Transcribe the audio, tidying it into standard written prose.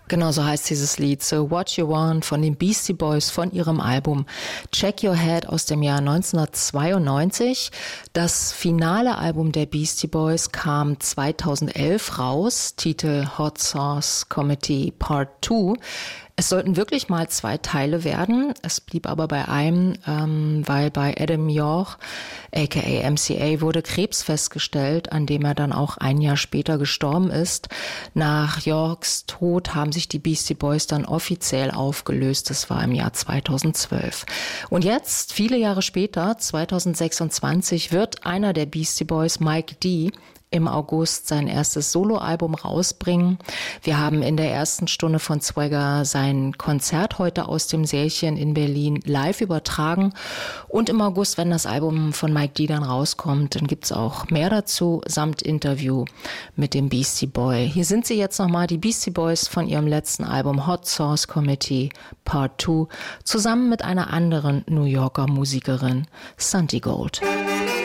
Genau so heißt dieses Lied, So What You Want von den Beastie Boys von ihrem Album Check Your Head aus dem Jahr 1992. Das finale Album der Beastie Boys kam 2011 raus, Titel Hot Sauce Committee Part 2. Es sollten wirklich mal 2 Teile werden. Es blieb aber bei einem, weil bei Adam York, aka MCA, wurde Krebs festgestellt, an dem er dann auch ein Jahr später gestorben ist. Nach Yorks Tod haben sich die Beastie Boys dann offiziell aufgelöst. Das war im Jahr 2012. Und jetzt, viele Jahre später, 2026, wird einer der Beastie Boys, Mike D., im August sein erstes Soloalbum rausbringen. Wir haben in der ersten Stunde von Swagger sein Konzert heute aus dem Sälchen in Berlin live übertragen. Und im August, wenn das Album von Mike D. dann rauskommt, dann gibt's auch mehr dazu, samt Interview mit dem Beastie Boy. Hier sind sie jetzt nochmal, die Beastie Boys von ihrem letzten Album Hot Sauce Committee Part 2, zusammen mit einer anderen New Yorker Musikerin, Santi Gold.